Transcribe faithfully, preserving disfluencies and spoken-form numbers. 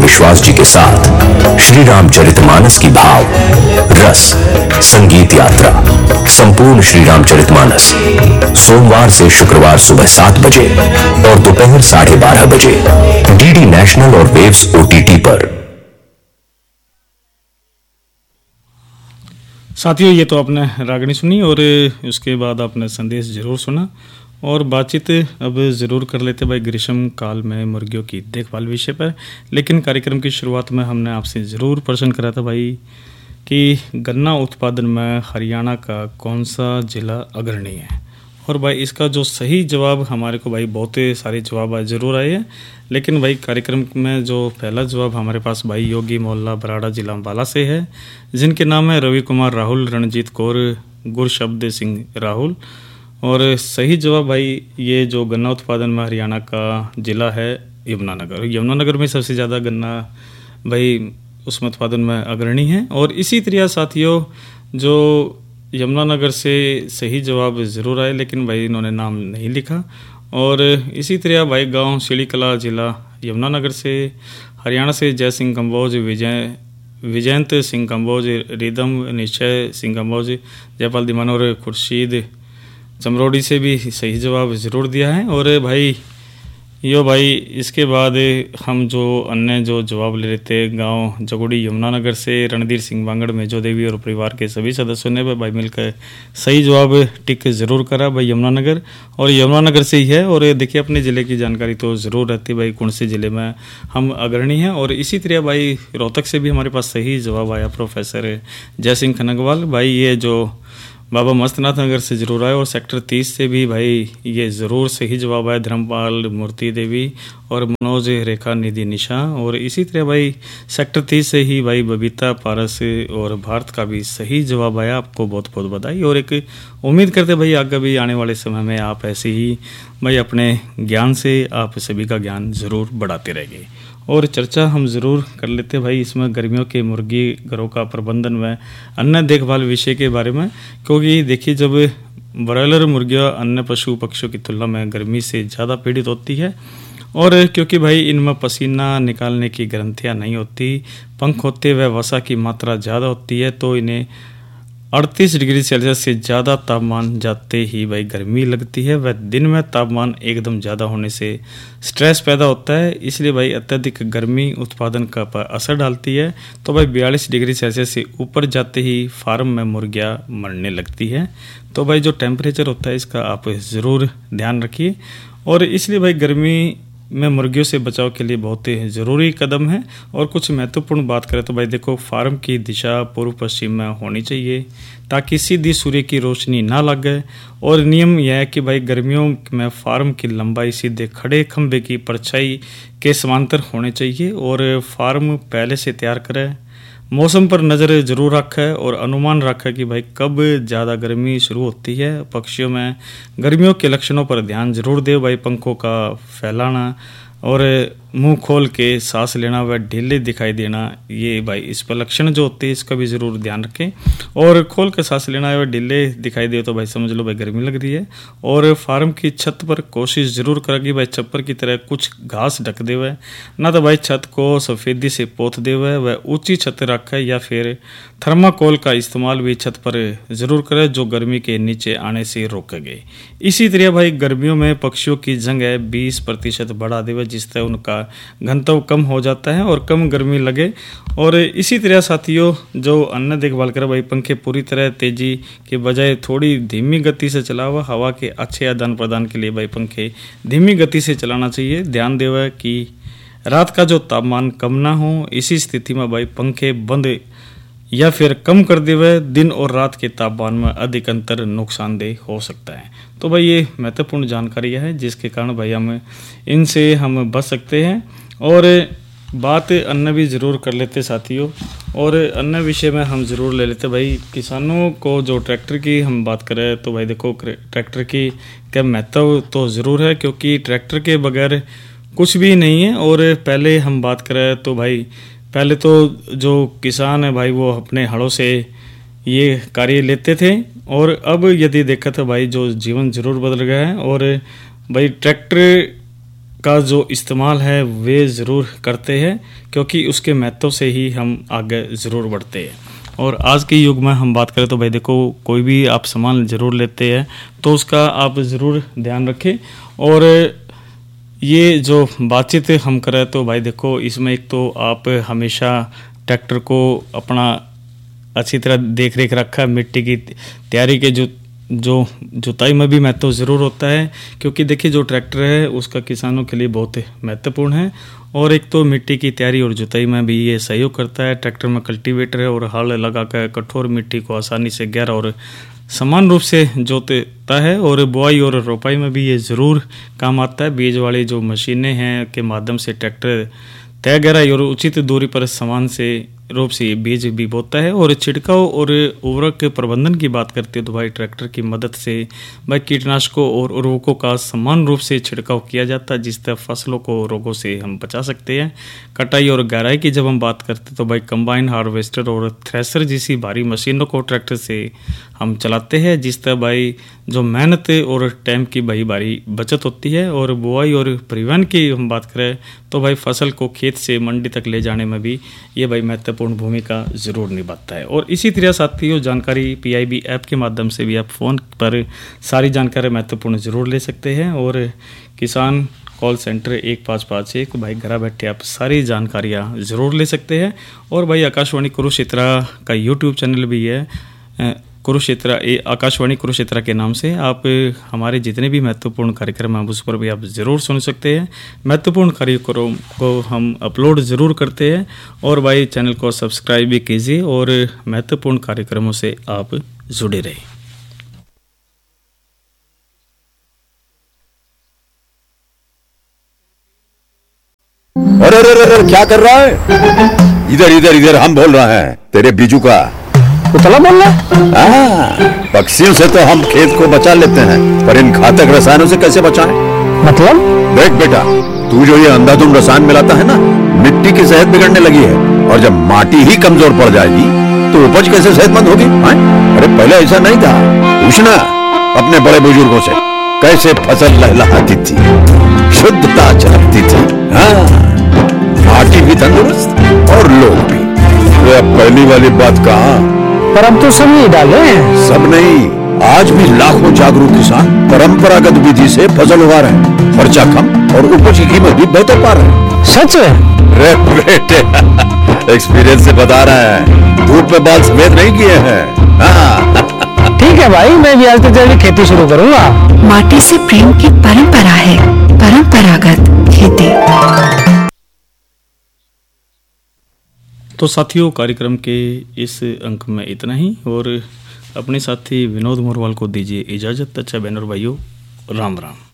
विश्वास जी के साथ श्री रामचरितमानस की भाव रस संगीत यात्रा संपूर्ण श्री रामचरितमानस सोमवार से शुक्रवार सुबह सात बजे और दोपहर साढ़े बारह बजे डीडी नेशनल और वेव्स ओटीटी पर। साथियों, ये तो आपने रागनी सुनी और उसके बाद आपने संदेश जरूर सुना और बातचीत अब ज़रूर कर लेते भाई ग्रीष्म काल में मुर्गियों की देखभाल विषय पर। लेकिन कार्यक्रम की शुरुआत में हमने आपसे ज़रूर प्रश्न करा था भाई कि गन्ना उत्पादन में हरियाणा का कौन सा जिला अग्रणी है, और भाई इसका जो सही जवाब हमारे को भाई बहुत सारे जवाब ज़रूर आए हैं। लेकिन भाई कार्यक्रम में जो पहला जवाब हमारे पास भाई योगी मोहल्ला बराड़ा जिला अम्बाला से है, जिनके नाम है रवि कुमार राहुल, रणजीत कौर, गुरशब्द सिंह राहुल। और सही जवाब भाई ये जो गन्ना उत्पादन में हरियाणा का जिला है यमुनानगर। यमुनानगर में सबसे ज़्यादा गन्ना भाई उसमें उत्पादन में अग्रणी है। और इसी तरह साथियों जो यमुनानगर से सही जवाब ज़रूर आए, लेकिन भाई इन्होंने नाम नहीं लिखा। और इसी तरह भाई गांव सीढ़ीकला जिला यमुनानगर से, हरियाणा से जय सिंह कंबोज, विजय विजयंत सिंह कंबोज, रिदम निश्चय सिंह कंबोज, जयपाल दीवान और खुर्शीद चमरोड़ी से भी सही जवाब ज़रूर दिया है। और भाई यो भाई इसके बाद हम जो अन्य जो जवाब ले लेते गांव जगोड़ी यमुनानगर से रणधीर सिंह बांगड़ में जो देवी और परिवार के सभी सदस्यों ने भाई मिलकर सही जवाब टिक ज़रूर करा भाई यमुनानगर, और यमुनानगर से ही है। और देखिए अपने ज़िले की जानकारी तो ज़रूर रहती भाई कौन से ज़िले में हम अग्रणी हैं। और इसी तरह भाई रोहतक से भी हमारे पास सही जवाब आया प्रोफेसर जय सिंह खनगवाल भाई, ये जो बाबा मस्तनाथ नगर से जरूर आए। और सेक्टर तीस से भी भाई ये ज़रूर सही जवाब आया धर्मपाल मूर्ति देवी और मनोज रेखा निधि निशा। और इसी तरह भाई सेक्टर तीस से ही भाई बबीता पारस और भारत का भी सही जवाब आया। आपको बहुत बहुत बधाई और एक उम्मीद करते भाई आगे भी आने वाले समय में आप ऐसे ही भाई अपने ज्ञान से आप सभी का ज्ञान ज़रूर बढ़ाते रहेंगे। और चर्चा हम ज़रूर कर लेते भाई इसमें गर्मियों के मुर्गी घरों का प्रबंधन में अन्य देखभाल विषय के बारे में, क्योंकि देखिए जब ब्रॉयलर मुर्गियाँ अन्य पशु पक्षियों की तुलना में गर्मी से ज़्यादा पीड़ित होती है, और क्योंकि भाई इनमें पसीना निकालने की ग्रंथियाँ नहीं होती, पंख होते व वसा की मात्रा ज़्यादा होती है, तो इन्हें अड़तीस डिग्री सेल्सियस से ज़्यादा तापमान जाते ही भाई गर्मी लगती है। वह दिन में तापमान एकदम ज़्यादा होने से स्ट्रेस पैदा होता है, इसलिए भाई अत्यधिक गर्मी उत्पादन का पर असर डालती है। तो भाई बयालीस डिग्री सेल्सियस से ऊपर जाते ही फार्म में मुर्गियाँ मरने लगती है। तो भाई जो टेम्परेचर होता है इसका आप ज़रूर ध्यान रखिए। और इसलिए भाई गर्मी में मुर्गियों से बचाव के लिए बहुत ही ज़रूरी कदम है। और कुछ महत्वपूर्ण बात करें तो भाई देखो फार्म की दिशा पूर्व पश्चिम में होनी चाहिए ताकि सीधी सूर्य की रोशनी ना लगे। और नियम यह है कि भाई गर्मियों में फार्म की लंबाई सीधे खड़े खंभे की परछाई के समांतर होने चाहिए। और फार्म पहले से तैयार करें, मौसम पर नज़र जरूर रखें और अनुमान रखें कि भाई कब ज़्यादा गर्मी शुरू होती है। पक्षियों में गर्मियों के लक्षणों पर ध्यान जरूर दें भाई, पंखों का फैलाना और मुंह खोल के सांस लेना व ढीले दिखाई देना, ये भाई इस पर लक्षण जो होते हैं इसका भी ज़रूर ध्यान रखें। और खोल के सांस लेना व ढीले दिखाई दे तो भाई समझ लो भाई गर्मी लग रही है। और फार्म की छत पर कोशिश ज़रूर करेगी भाई छप्पर की तरह कुछ घास ढक दे हुए, ना तो भाई छत को सफ़ेदी से पोत दे हुए, वह ऊंची छत रखे या फिर थर्माकोल का इस्तेमाल भी छत पर ज़रूर करें जो गर्मी के नीचे आने से रोकेंगे। इसी तरह भाई गर्मियों में पक्षियों की जगह बीस प्रतिशत बढ़ा देवे जिससे उनका घनत्व कम हो जाता है और कम गर्मी लगे। और इसी तरह साथियों जो अन्य देखभाल करे भाई पंखे पूरी तरह तेजी के बजाय थोड़ी धीमी गति से चला हुआ, हवा के अच्छे आदान प्रदान के लिए भाई पंखे धीमी गति से चलाना चाहिए। ध्यान देवे कि रात का जो तापमान कम ना हो, इसी स्थिति में भाई पंखे बंद या फिर कम कर देवे। दिन और रात के तापमान में अधिक अंतर नुकसानदेह हो सकता है। तो भाई ये महत्वपूर्ण जानकारी है जिसके कारण भाई हम इनसे हम बच सकते हैं। और बात अन्य भी ज़रूर कर लेते साथियों, और अन्य विषय में हम ज़रूर ले लेते भाई किसानों को जो ट्रैक्टर की हम बात करें तो भाई देखो ट्रैक्टर की क्या महत्व तो ज़रूर है, क्योंकि ट्रैक्टर के बगैर कुछ भी नहीं है। और पहले हम बात करें तो भाई पहले तो जो किसान है भाई वो अपने हलों से ये कार्य लेते थे, और अब यदि देखा तो भाई जो जीवन ज़रूर बदल गया है। और भाई ट्रैक्टर का जो इस्तेमाल है वे ज़रूर करते हैं, क्योंकि उसके महत्व से ही हम आगे ज़रूर बढ़ते हैं। और आज के युग में हम बात करें तो भाई देखो, कोई भी आप सामान ज़रूर लेते हैं तो उसका आप ज़रूर ध्यान रखें। और ये जो बातचीत हम करें तो भाई देखो, इसमें एक तो आप हमेशा ट्रैक्टर को अपना अच्छी तरह देख रेख रखा, मिट्टी की तैयारी के जो जो जुताई में भी महत्व ज़रूर होता है, क्योंकि देखिए जो ट्रैक्टर है उसका किसानों के लिए बहुत महत्वपूर्ण है। और एक तो मिट्टी की तैयारी और जुताई में भी ये सहयोग करता है। ट्रैक्टर में कल्टीवेटर है और हल लगाकर कठोर मिट्टी को आसानी से गहरा और समान रूप से जोतता है। और बुआई और रोपाई में भी ये ज़रूर काम आता है। बीज वाली जो मशीनें हैं के माध्यम से ट्रैक्टर तय गहराई और उचित दूरी पर समान से रूप से बीज भी बोता है। और छिड़काव और उर्वरक के प्रबंधन की बात करते हैं तो भाई ट्रैक्टर की मदद से भाई कीटनाशकों और उर्वरकों का समान रूप से छिड़काव किया जाता है, जिससे फसलों को रोगों से हम बचा सकते हैं। कटाई और गहराई की जब हम बात करते हैं तो भाई कंबाइन हार्वेस्टर और थ्रेसर जैसी भारी मशीनों को ट्रैक्टर से हम चलाते हैं, जिससे भाई जो मेहनत और टाइम की भाई भारी बचत होती है। और बुआई और परिवहन की हम बात करें तो भाई फसल को खेत से मंडी तक ले जाने में भी ये भाई महत्वपूर्ण भूमिका जरूर निभाता है। और इसी तरह साथियों, जानकारी पीआईबी ऐप के माध्यम से भी आप फ़ोन पर सारी जानकारी महत्वपूर्ण जरूर ले सकते हैं। और किसान कॉल सेंटर एक पाँच पाँच एक भाई घर बैठे आप सारी जानकारियाँ ज़रूर ले सकते हैं। और भाई आकाशवाणी कुरुक्षेत्र का यूट्यूब चैनल भी है, कुरुक्षेत्र आकाशवाणी कुरुक्षेत्र के नाम से। आप हमारे जितने भी महत्वपूर्ण कार्यक्रम हैं उस पर भी आप ज़रूर सुन सकते हैं। महत्वपूर्ण कार्यक्रम को हम अपलोड ज़रूर करते हैं। और भाई चैनल को सब्सक्राइब भी कीजिए और महत्वपूर्ण कार्यक्रमों से आप जुड़े रहें। अरे अरे अरे क्या कर रहा है? इधर इधर इधर हम बोल रहे हैं तेरे बीजू का। उतला बोल रहा है? पक्षियों से तो हम खेत को बचा लेते हैं, पर इन घातक रसायनों से कैसे बचाएं? मतलब? देख बेटा, तू जो ये अंधाधुंध रसायन मिलाता है ना, मिट्टी की सेहत बिगड़ने लगी है। और जब माटी ही कमजोर पड़ जाएगी तो उपज कैसे सेहतमंद होगी? अरे पहले ऐसा नहीं था। पूछना अपने बड़े बुजुर्गों से, कैसे फसल लहलहाती थी, शुद्धता झलकती थी। हाँ, माटी भी तंदुरुस्त और लोग भी। तो अब पहली वाली बात कहाँ? पर अब तो सब नहीं डाले हैं। सब नहीं, आज भी लाखों जागरूक किसान परंपरागत विधि से फसल उगा रहे हैं। खर्चा कम और उपज की कीमत भी बेहतर पा रहे हैं। सच है? रे बेटे, एक्सपीरियंस से बता रहे हैं, धूप में बाल सफेद नहीं किए हैं। हाँ। ठीक है भाई, मैं भी आज से जल्दी खेती शुरू करूंगा। माटी से प्रेम की परंपरा है परंपरागत खेती। तो साथियों, कार्यक्रम के इस अंक में इतना ही। और अपने साथी विनोद मोरवाल को दीजिए इजाज़त। अच्छा बहनों और भाइयों, राम राम।